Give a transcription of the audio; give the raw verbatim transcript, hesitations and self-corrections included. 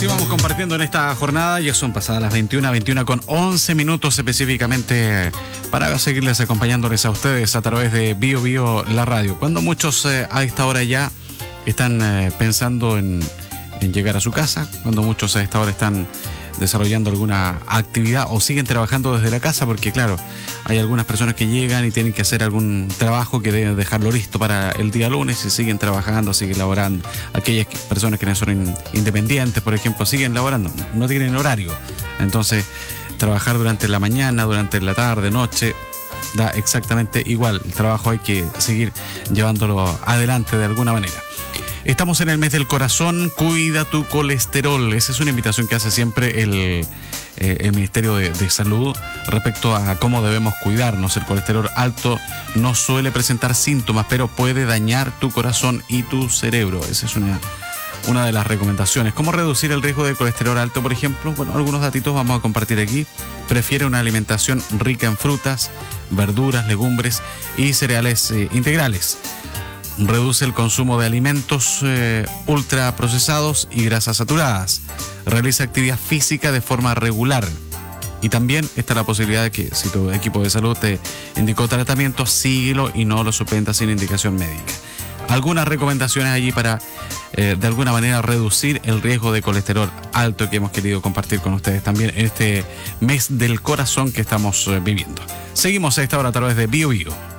Vamos compartiendo en esta jornada, ya son pasadas las veintiuna, veintiuna con once minutos específicamente para seguirles acompañándoles a ustedes a través de Bio Bio la radio. Cuando muchos eh, a esta hora ya están eh, pensando en, en llegar a su casa, cuando muchos a esta hora están desarrollando alguna actividad o siguen trabajando desde la casa, porque claro, hay algunas personas que llegan y tienen que hacer algún trabajo que deben dejarlo listo para el día lunes y siguen trabajando, siguen laborando. Aquellas personas que no son in, independientes, por ejemplo, siguen laborando, no tienen horario. Entonces, trabajar durante la mañana, durante la tarde, noche, da exactamente igual. El trabajo hay que seguir llevándolo adelante de alguna manera. Estamos en el mes del corazón, cuida tu colesterol. Esa es una invitación que hace siempre el, eh, el Ministerio de, de Salud respecto a cómo debemos cuidarnos. El colesterol alto no suele presentar síntomas, pero puede dañar tu corazón y tu cerebro. Esa es una, una de las recomendaciones. ¿Cómo reducir el riesgo de colesterol alto, por ejemplo? Bueno, algunos datitos vamos a compartir aquí. Prefiere una alimentación rica en frutas, verduras, legumbres y cereales eh, integrales. Reduce el consumo de alimentos eh, ultraprocesados y grasas saturadas. Realiza actividad física de forma regular. Y también está la posibilidad de que si tu equipo de salud te indicó tratamiento, síguelo y no lo suspendas sin indicación médica. Algunas recomendaciones allí para eh, de alguna manera reducir el riesgo de colesterol alto que hemos querido compartir con ustedes también en este mes del corazón que estamos eh, viviendo. Seguimos a esta hora a través de Bio Bio.